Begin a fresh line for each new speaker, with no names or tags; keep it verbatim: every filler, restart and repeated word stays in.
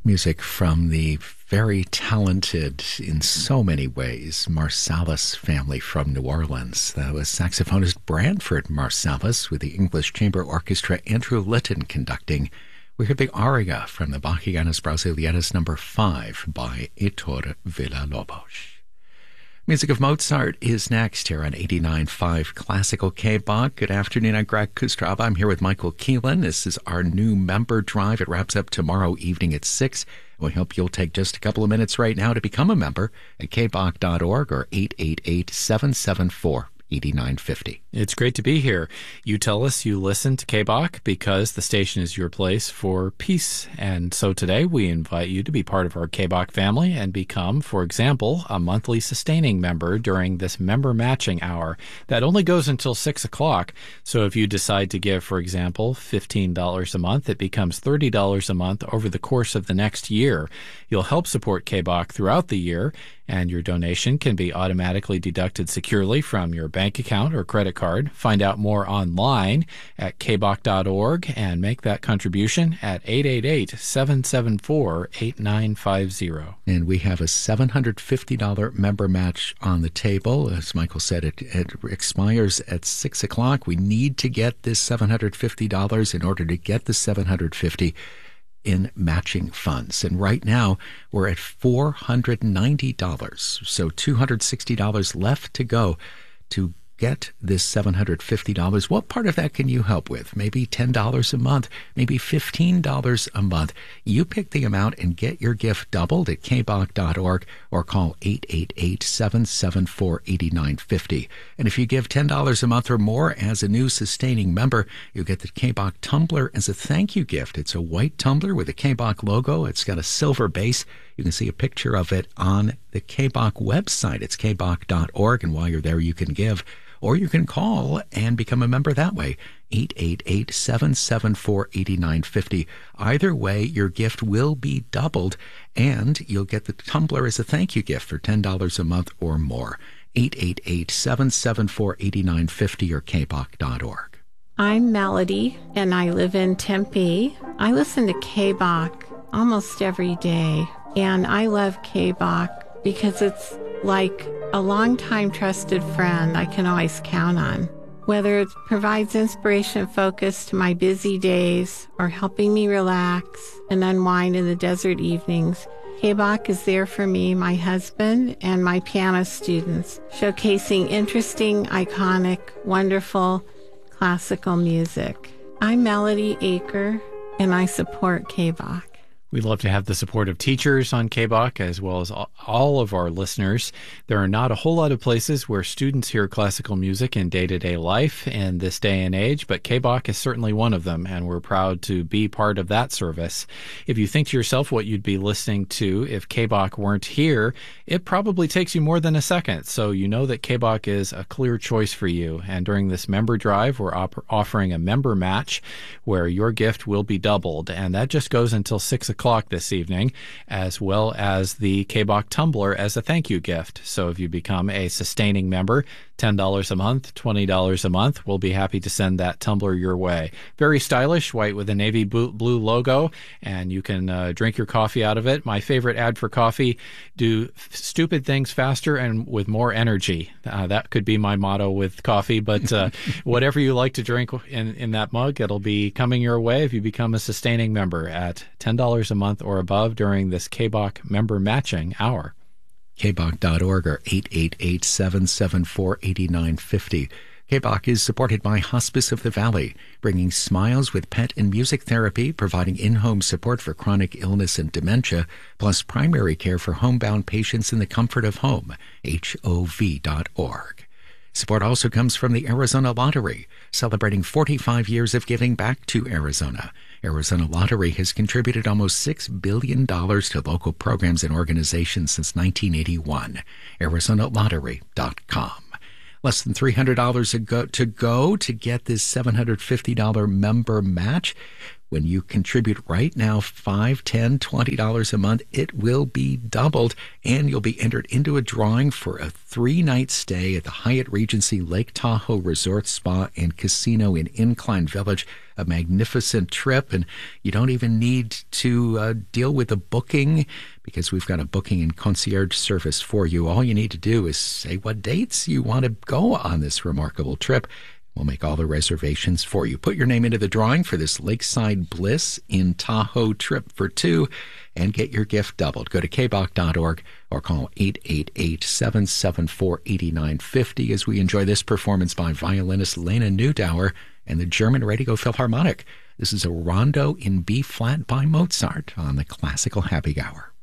Music from the very talented, in so many ways, Marsalis family from New Orleans. That was saxophonist Branford Marsalis with the English Chamber Orchestra, Andrew Litton conducting. We heard the aria from the Bachianas Brasileiras number five by Heitor Villa-Lobos. Music of Mozart is next here on eighty-nine point five Classical K-Bach. Good afternoon, I'm Greg Kustrava. I'm here with Michael Keelan. This is our new member drive. It wraps up tomorrow evening at six. We hope you'll take just a couple of minutes right now to become a member at k bach dot org or eight eight eight, seven seven four, eight nine five zero.
It's great to be here. You tell us you listen to K-Bach because the station is your place for peace. And so today we invite you to be part of our K-Bach family and become, for example, a monthly sustaining member during this member matching hour. That only goes until six o'clock. So if you decide to give, for example, fifteen dollars a month, it becomes thirty dollars a month over the course of the next year. You'll help support K-Bach throughout the year, and your donation can be automatically deducted securely from your bank account or credit card. Find out more online at k bach dot org and make that contribution at eight eight eight, seven seven four, eight nine five zero.
And we have a seven hundred fifty dollars member match on the table. As Michael said, it, it expires at six o'clock. We need to get this seven hundred fifty dollars in order to get the seven hundred fifty dollars in matching funds. And right now, we're at four hundred ninety dollars. So two hundred sixty dollars left to go to get this seven hundred fifty dollars. What part of that can you help with? Maybe ten dollars a month, maybe fifteen dollars a month. You pick the amount and get your gift doubled at k bach dot org or call eight eight eight, seven seven four, eight nine five zero. And if you give ten dollars a month or more as a new sustaining member, you get the K-Bach tumbler as a thank you gift. It's a white tumbler with a K-Bach logo. It's got a silver base. You can see a picture of it on the K-Bach website. It's k bach dot org, and while you're there, you can give. Or you can call and become a member that way, eight eight eight, seven seven four, eight nine five zero. Either way, your gift will be doubled, and you'll get the tumbler as a thank you gift for ten dollars a month or more. eight eight eight, seven seven four, eight nine five zero or k bach dot org.
I'm Melody, and I live in Tempe. I listen to K-Bach almost every day, and I love K-Bach because it's like a longtime trusted friend I can always count on. Whether it provides inspiration and focus to my busy days or helping me relax and unwind in the desert evenings, K-Bach is there for me, my husband, and my piano students, showcasing interesting, iconic, wonderful classical music. I'm Melody Aker, and I support K-Bach.
We'd love to have the support of teachers on K-Bach as well as all of our listeners. There are not a whole lot of places where students hear classical music in day-to-day life in this day and age, but K-Bach is certainly one of them, and we're proud to be part of that service. If you think to yourself what you'd be listening to if K-Bach weren't here, it probably takes you more than a second, so you know that K-Bach is a clear choice for you. And during this member drive, we're op- offering a member match where your gift will be doubled, and that just goes until six o'clock this evening, as well as the K-Bach tumbler as a thank you gift. So if you become a sustaining member, ten dollars a month, twenty dollars a month, we'll be happy to send that tumbler your way. Very stylish, white with a navy blue logo, and you can uh, drink your coffee out of it. My favorite ad for coffee: do stupid things faster and with more energy. Uh, that could be my motto with coffee, but uh, whatever you like to drink in, in that mug, it'll be coming your way if you become a sustaining member at ten dollars a month or above during this K-Bach member matching hour.
k bach dot org or eight eight eight, seven seven four, eight nine five zero. K-Bach is supported by Hospice of the Valley, bringing smiles with pet and music therapy, providing in-home support for chronic illness and dementia, plus primary care for homebound patients in the comfort of home. H O V dot org. Support also comes from the Arizona Lottery, celebrating forty-five years of giving back to Arizona. Arizona Lottery has contributed almost six billion dollars to local programs and organizations since nineteen eighty-one. Arizona Lottery dot com. Less than three hundred dollars to go to get this seven hundred fifty dollars member match. When you contribute right now, five, ten, twenty dollars a month, it will be doubled, and you'll be entered into a drawing for a three-night stay at the Hyatt Regency Lake Tahoe Resort Spa and Casino in Incline Village. A magnificent trip, and you don't even need to uh, deal with the booking because we've got a booking and concierge service for you. All you need to do is say what dates you want to go on this remarkable trip. We'll make all the reservations for you. Put your name into the drawing for this Lakeside Bliss in Tahoe trip for two and get your gift doubled. Go to k b o c dot org or call eight eight eight, seven seven four, eight nine five zero as we enjoy this performance by violinist Lena Neudauer and the German Radio Philharmonic. This is a rondo in B-flat by Mozart on the Classical Happy Hour.